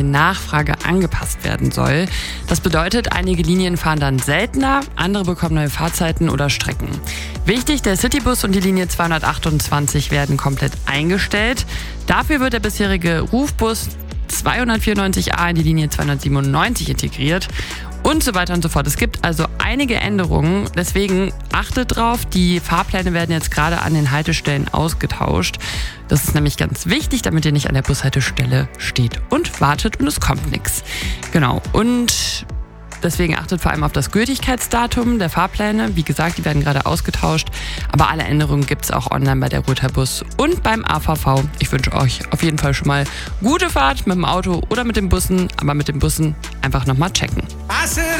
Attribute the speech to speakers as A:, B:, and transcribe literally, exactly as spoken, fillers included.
A: Nachfrage angepasst werden soll. Das bedeutet, einige Linien fahren dann seltener, andere bekommen neue Fahrzeiten oder Strecken. Wichtig, der Citybus und die Linie zweihundertachtundzwanzig werden komplett eingestellt. Dafür wird der bisherige Rufbus zweihundertvierundneunzig a in die Linie zweihundertsiebenundneunzig integriert und so weiter und so fort. Es gibt also einige Änderungen, deswegen achtet drauf, die Fahrpläne werden jetzt gerade an den Haltestellen ausgetauscht. Das ist nämlich ganz wichtig, damit ihr nicht an der Bushaltestelle steht und wartet und es kommt nichts. Genau, und deswegen achtet vor allem auf das Gültigkeitsdatum der Fahrpläne. Wie gesagt, die werden gerade ausgetauscht, aber alle Änderungen gibt es auch online bei der Rother Bus und beim A V V. Ich wünsche euch auf jeden Fall schon mal gute Fahrt mit dem Auto oder mit den Bussen, aber mit den Bussen einfach nochmal checken.